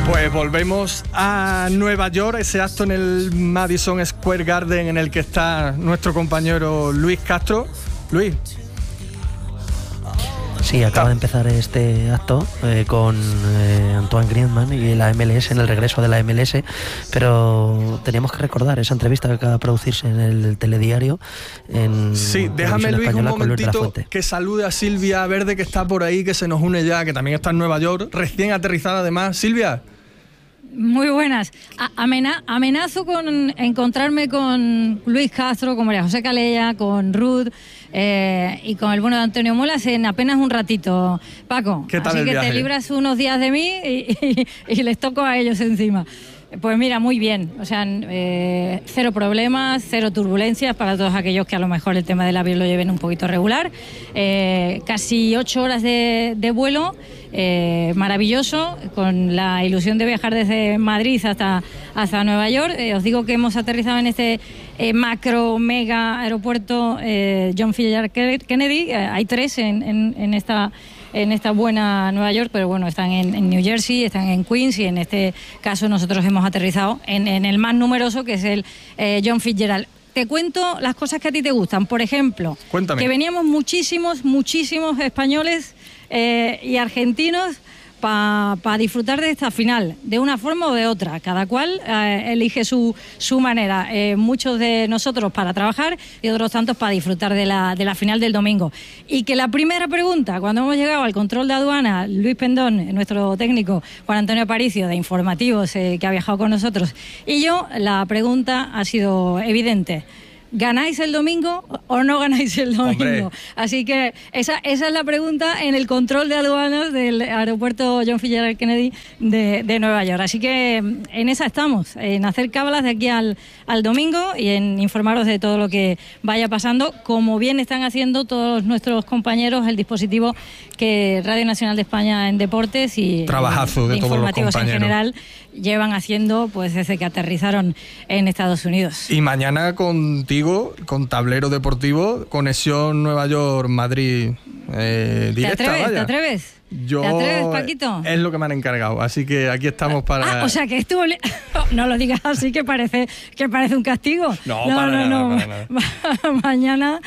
Pues volvemos a Nueva York, ese acto en el Madison Square Garden en el que está nuestro compañero Luis Castro. Luis. Sí, acaba de empezar este acto con Antoine Griezmann y la MLS, en el regreso de la MLS, pero teníamos que recordar esa entrevista que acaba de producirse en el telediario. Sí, déjame, Luis, un momentito que salude a Silvia Verde, que está por ahí, que se nos une ya, que también está en Nueva York, recién aterrizada además. Silvia. Muy buenas. Amenazo con encontrarme con Luis Castro, con María José Calella, con Ruth y con el bueno de Antonio Molas en apenas un ratito, Paco. ¿Qué tal así el que viaje? te libras unos días de mí y les toco a ellos encima. Pues mira, muy bien, o sea, cero problemas, cero turbulencias para todos aquellos que a lo mejor el tema del avión lo lleven un poquito regular. Casi 8 horas de vuelo, maravilloso, con la ilusión de viajar desde Madrid hasta Nueva York. Os digo que hemos aterrizado en este macro mega aeropuerto John F. Kennedy. Hay 3 en esta buena Nueva York, pero bueno, están en New Jersey, están en Queens, y en este caso nosotros hemos aterrizado en el más numeroso, que es el John Fitzgerald. Te cuento las cosas que a ti te gustan. Por ejemplo, cuéntame, que veníamos muchísimos españoles y argentinos para disfrutar de esta final, de una forma o de otra. Cada cual elige su manera. Muchos de nosotros para trabajar y otros tantos para disfrutar de la final del domingo. Y que la primera pregunta, cuando hemos llegado al control de aduana, Luis Pendón, nuestro técnico, Juan Antonio Aparicio, de Informativos, que ha viajado con nosotros, y yo, la pregunta ha sido evidente. ¿Ganáis el domingo o no ganáis el domingo? Hombre. Así que esa es la pregunta en el control de aduanas del aeropuerto John F. Kennedy de Nueva York. Así que en esa estamos, en hacer cábalas de aquí al domingo y en informaros de todo lo que vaya pasando, como bien están haciendo todos nuestros compañeros, el dispositivo que Radio Nacional de España en Deportes y trabajazo de todos los Informativos en compañeros general llevan haciendo pues desde que aterrizaron en Estados Unidos. Y mañana contigo, con Tablero Deportivo, conexión Nueva York-Madrid directa. ¿Te atreves? Yo, ¿Te atreves, Paquito? Es lo que me han encargado, así que aquí estamos para... o sea que estuvo... No lo digas así, que parece un castigo. No, para nada. Mañana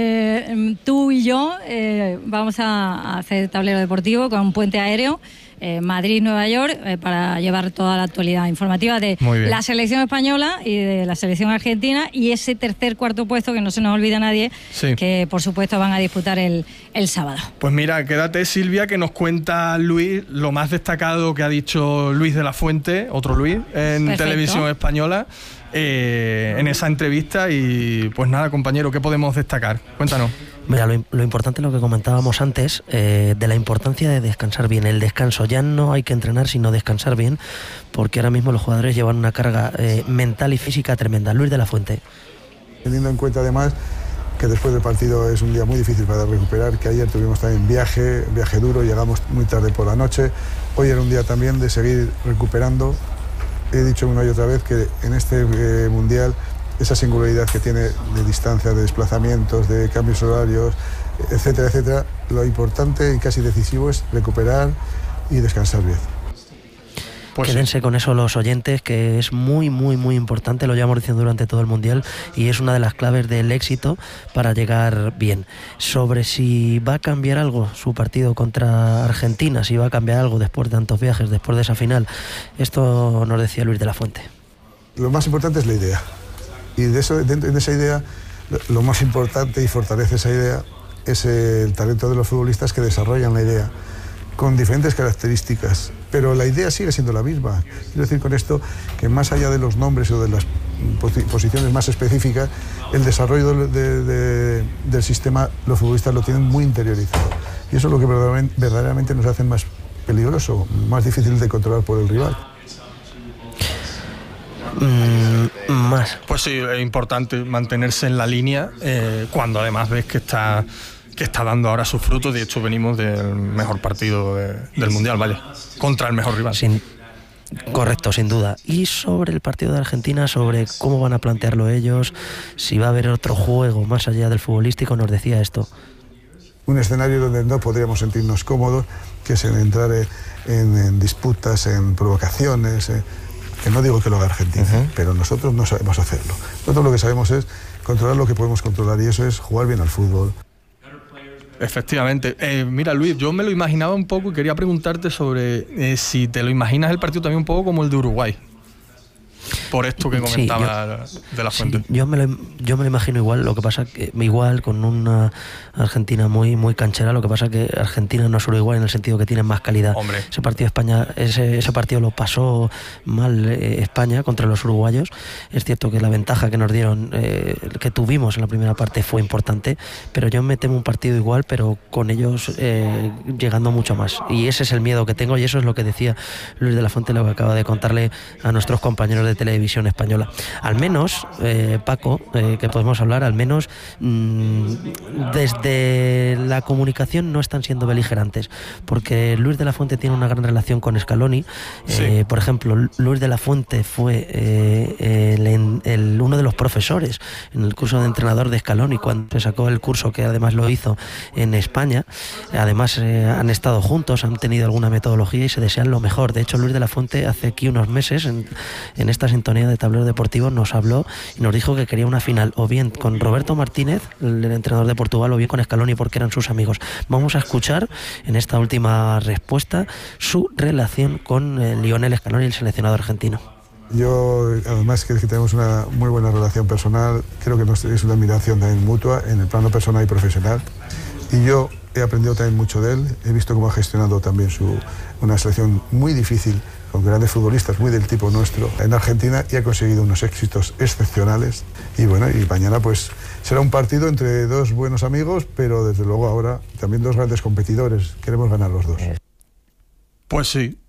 tú y yo vamos a hacer Tablero Deportivo con un puente aéreo Madrid-Nueva York para llevar toda la actualidad informativa de la selección española y de la selección argentina, y ese cuarto puesto que no se nos olvida a nadie, sí, que por supuesto van a disputar el sábado. Pues mira, quédate, Silvia, que nos cuenta Luis lo más destacado que ha dicho Luis de la Fuente, otro Luis, en Televisión Española, en esa entrevista. Y pues nada, compañero, ¿qué podemos destacar? Cuéntanos. Mira, lo importante, lo que comentábamos antes, de la importancia de descansar bien, el descanso. Ya no hay que entrenar, sino descansar bien, porque ahora mismo los jugadores llevan una carga mental y física tremenda. Luis de la Fuente. Teniendo en cuenta además que después del partido es un día muy difícil para recuperar, que ayer tuvimos también viaje duro, llegamos muy tarde por la noche. Hoy era un día también de seguir recuperando. He dicho una y otra vez que en este Mundial, esa singularidad que tiene de distancia, de desplazamientos, de cambios horarios, etcétera, etcétera, lo importante y casi decisivo es recuperar y descansar bien. Pues quédense con eso los oyentes, que es muy, muy, muy importante, lo llevamos diciendo durante todo el Mundial, y es una de las claves del éxito para llegar bien. Sobre si va a cambiar algo su partido contra Argentina, si va a cambiar algo después de tantos viajes, después de esa final, esto nos decía Luis de la Fuente. Lo más importante es la idea. Y de esa idea, lo más importante y fortalece esa idea es el talento de los futbolistas que desarrollan la idea con diferentes características, pero la idea sigue siendo la misma. Quiero decir con esto que más allá de los nombres o de las posiciones más específicas, el desarrollo del sistema, los futbolistas lo tienen muy interiorizado. Y eso es lo que verdaderamente nos hace más peligroso, más difícil de controlar por el rival. Más. Pues sí, es importante mantenerse en la línea cuando además ves que está dando ahora sus frutos. De hecho, venimos del mejor partido del Mundial, vaya, contra el mejor rival. Correcto, sin duda. Y sobre el partido de Argentina, sobre cómo van a plantearlo ellos, si va a haber otro juego más allá del futbolístico, nos decía esto. un escenario donde no podríamos sentirnos cómodos, que es en entrar en disputas, en provocaciones, que no digo que lo haga Argentina, pero nosotros no sabemos hacerlo. Nosotros lo que sabemos es controlar lo que podemos controlar, y eso es jugar bien al fútbol. Efectivamente. Mira, Luis, yo me lo imaginaba un poco y quería preguntarte sobre si te lo imaginas el partido también un poco como el de Uruguay. Por esto que comentaba de la Fuente. Sí, yo me lo imagino igual, lo que pasa que igual con una Argentina muy muy canchera, lo que pasa que Argentina no es Uruguay en el sentido que tiene más calidad. Hombre. Ese partido España, ese partido lo pasó mal España contra los uruguayos. Es cierto que la ventaja que nos dieron, que tuvimos en la primera parte fue importante, pero yo me temo un partido igual, pero con ellos llegando mucho más. Y ese es el miedo que tengo, y eso es lo que decía Luis de la Fuente, lo que acaba de contarle a nuestros compañeros de televisión española. Al menos, Paco, que podemos hablar, al menos desde la comunicación no están siendo beligerantes, porque Luis de la Fuente tiene una gran relación con Scaloni. Sí. Por ejemplo, Luis de la Fuente fue uno de los profesores en el curso de entrenador de Scaloni, cuando se sacó el curso, que además lo hizo en España. Además han estado juntos, han tenido alguna metodología y se desean lo mejor. De hecho, Luis de la Fuente hace aquí unos meses en esta sintonía de Tablero Deportivo nos habló y nos dijo que quería una final o bien con Roberto Martínez, el entrenador de Portugal, o bien con Scaloni, porque eran sus amigos. Vamos a escuchar en esta última respuesta su relación con Lionel Scaloni, el seleccionado argentino. Yo, además que tenemos una muy buena relación personal, creo que es una admiración también mutua en el plano personal y profesional, y yo he aprendido también mucho de él. He visto cómo ha gestionado también una selección muy difícil, con grandes futbolistas muy del tipo nuestro en Argentina, y ha conseguido unos éxitos excepcionales. Y bueno, y mañana pues será un partido entre dos buenos amigos, pero desde luego ahora también dos grandes competidores. Queremos ganar los dos. Pues sí.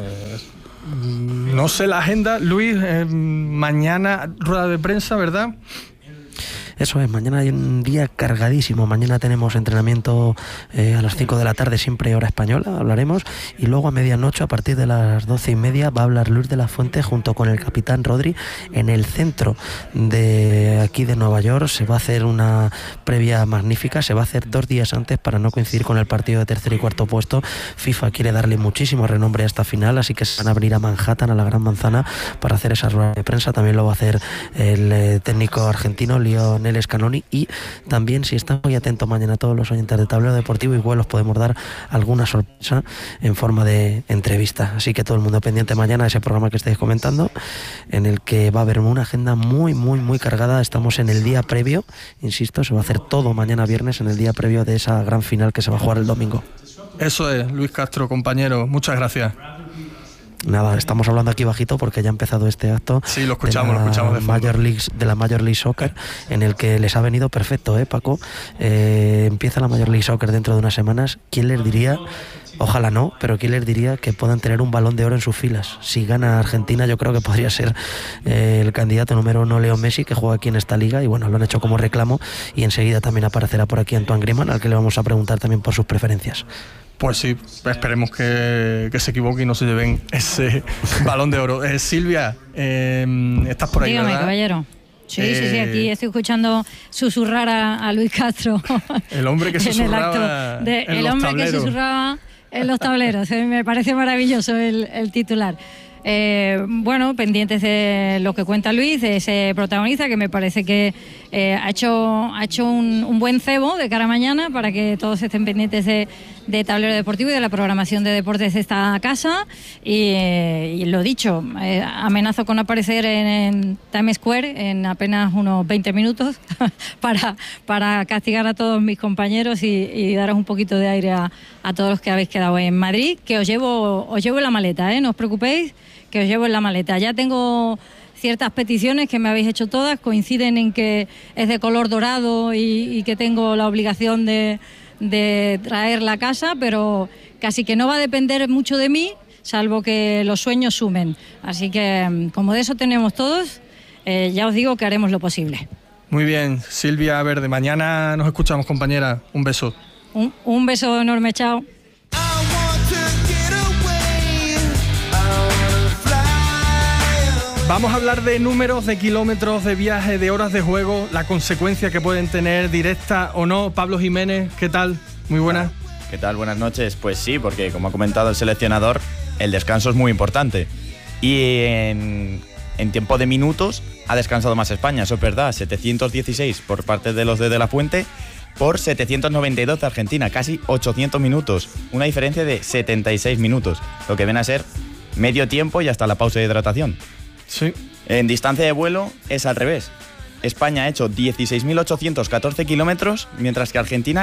No sé la agenda, Luis, mañana rueda de prensa, ¿verdad? Eso es, mañana hay un día cargadísimo. Mañana tenemos entrenamiento a las 5 de la tarde, siempre hora española, hablaremos. Y luego a medianoche, a partir de las 12:30, va a hablar Luis de la Fuente junto con el capitán Rodri en el centro de aquí de Nueva York. Se va a hacer una previa magnífica, se va a hacer 2 días antes para no coincidir con el partido de tercer y cuarto puesto. FIFA quiere darle muchísimo renombre a esta final, así que se van a abrir a Manhattan, a la Gran Manzana, para hacer esa rueda de prensa. También lo va a hacer el técnico argentino, Lionel Scaloni, y también, si están muy atentos mañana todos los oyentes de Tablero Deportivo, igual os podemos dar alguna sorpresa en forma de entrevista. Así que todo el mundo pendiente mañana de ese programa que estáis comentando, en el que va a haber una agenda muy, muy, muy cargada. Estamos en el día previo, insisto, se va a hacer todo mañana viernes, en el día previo de esa gran final que se va a jugar el domingo. Eso es, Luis Castro, compañero, muchas gracias. Nada, estamos hablando aquí bajito porque ya ha empezado este acto. Sí, lo escuchamos de la Major League Soccer, en el que les ha venido perfecto, Paco. Empieza la Major League Soccer dentro de unas semanas. ¿Quién les diría? Ojalá no, pero ¿quién les diría que puedan tener un Balón de Oro en sus filas? Si gana Argentina, yo creo que podría ser el candidato número 1 Leo Messi, que juega aquí en esta liga, y bueno, lo han hecho como reclamo, y enseguida también aparecerá por aquí Antoine Griezmann, al que le vamos a preguntar también por sus preferencias. Pues sí, esperemos que se equivoque y no se lleven ese Balón de Oro. Silvia, estás por ahí, dígame, ¿verdad? Caballero. Sí, aquí estoy escuchando susurrar a Luis Castro. El hombre que susurraba que susurraba en los tableros. Me parece maravilloso el titular. Bueno, pendientes de lo que cuenta Luis, de ese protagonista, que me parece que ha hecho un buen cebo de cara a mañana, para que todos estén pendientes de Tablero Deportivo y de la programación de deportes de esta casa. Y lo dicho, amenazo con aparecer en Times Square en apenas unos 20 minutos para castigar a todos mis compañeros y daros un poquito de aire a todos los que habéis quedado en Madrid, que os llevo en la maleta, no os preocupéis, que os llevo en la maleta. Ya tengo ciertas peticiones que me habéis hecho todas, coinciden en que es de color dorado y que tengo la obligación de traer la casa, pero casi que no va a depender mucho de mí, salvo que los sueños sumen. Así que, como de eso tenemos todos, ya os digo que haremos lo posible. Muy bien, Silvia Verde, mañana nos escuchamos, compañera. Un beso. Un beso enorme, chao. Vamos a hablar de números, de kilómetros, de viaje, de horas de juego, la consecuencia que pueden tener, directa o no. Pablo Jiménez, ¿qué tal? Muy buenas. ¿Qué tal? Buenas noches. Pues sí, porque como ha comentado el seleccionador, el descanso es muy importante. Y en tiempo de minutos ha descansado más España, eso es verdad. 716 por parte de los de la Fuente por 792 de Argentina, casi 800 minutos. Una diferencia de 76 minutos, lo que viene a ser medio tiempo y hasta la pausa de hidratación. Sí. En distancia de vuelo es al revés. España ha hecho 16.814 kilómetros, mientras que Argentina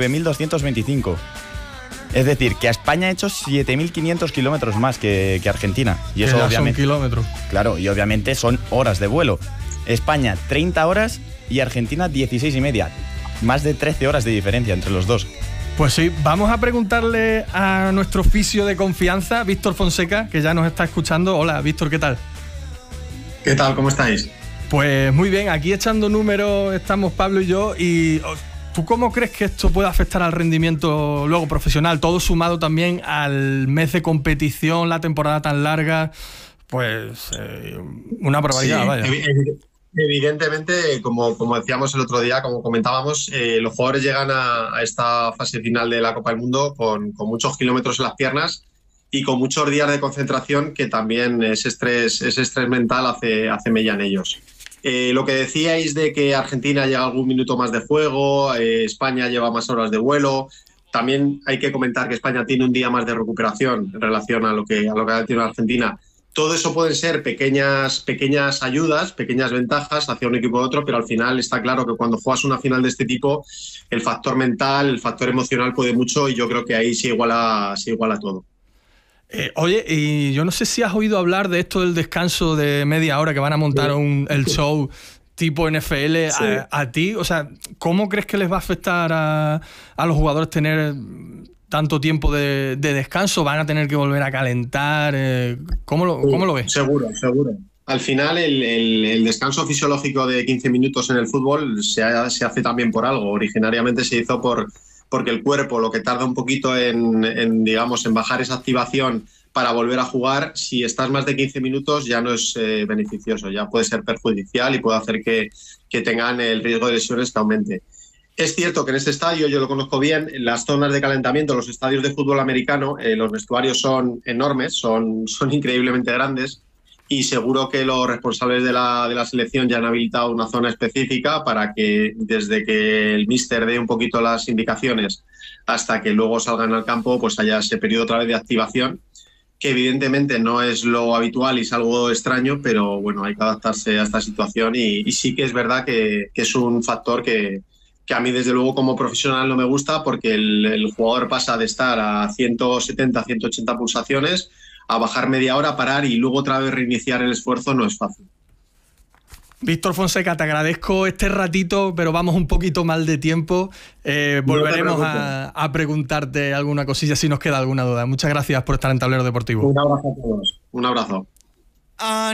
9.225. Es decir, que España ha hecho 7.500 kilómetros más que Argentina. Y eso obviamente son kilómetros. Claro, y obviamente son horas de vuelo. España 30 horas y Argentina 16 y media. Más de 13 horas de diferencia entre los dos. Pues sí, vamos a preguntarle a nuestro fisio de confianza, Víctor Fonseca, que ya nos está escuchando. Hola, Víctor, ¿qué tal? ¿Qué tal? ¿Cómo estáis? Pues muy bien, aquí echando números estamos Pablo y yo. ¿Y tú cómo crees que esto puede afectar al rendimiento luego profesional? Todo sumado también al mes de competición, la temporada tan larga, pues una barbaridad, sí, vaya. Evidentemente, como decíamos el otro día, como comentábamos, los jugadores llegan a esta fase final de la Copa del Mundo con muchos kilómetros en las piernas y con muchos días de concentración, que también ese estrés mental hace mella en ellos. Lo que decíais de que Argentina llega algún minuto más de juego, España lleva más horas de vuelo, también hay que comentar que España tiene un día más de recuperación en relación a lo que ha tenido Argentina. Todo eso pueden ser pequeñas ayudas, pequeñas ventajas hacia un equipo u otro, pero al final está claro que cuando juegas una final de este tipo, el factor mental, el factor emocional puede mucho, y yo creo que ahí se iguala todo. Oye, y yo no sé si has oído hablar de esto del descanso de media hora que van a montar el show tipo NFL. Sí. A ti, o sea, ¿cómo crees que les va a afectar a los jugadores tener tanto tiempo de descanso? ¿Van a tener que volver a calentar? ¿Cómo lo ves? Seguro. Al final el descanso fisiológico de 15 minutos en el fútbol se hace también por algo. Originariamente se hizo porque el cuerpo, lo que tarda un poquito en bajar esa activación para volver a jugar, si estás más de 15 minutos ya no es beneficioso, ya puede ser perjudicial y puede hacer que tengan el riesgo de lesiones que aumente. Es cierto que en este estadio, yo lo conozco bien, las zonas de calentamiento, los estadios de fútbol americano, los vestuarios son enormes, son increíblemente grandes, y seguro que los responsables de la selección ya han habilitado una zona específica para que desde que el míster dé un poquito las indicaciones hasta que luego salgan al campo, pues haya ese periodo otra vez de activación, que evidentemente no es lo habitual y es algo extraño, pero bueno, hay que adaptarse a esta situación, y sí que es verdad que es un factor que a mí desde luego como profesional no me gusta, porque el jugador pasa de estar a 170, 180 pulsaciones a bajar media hora, parar y luego otra vez reiniciar el esfuerzo. No es fácil. Víctor Fonseca, te agradezco este ratito, pero vamos un poquito mal de tiempo. Volveremos a preguntarte alguna cosilla si nos queda alguna duda. Muchas gracias por estar en Tablero Deportivo. Un abrazo a todos. Un abrazo.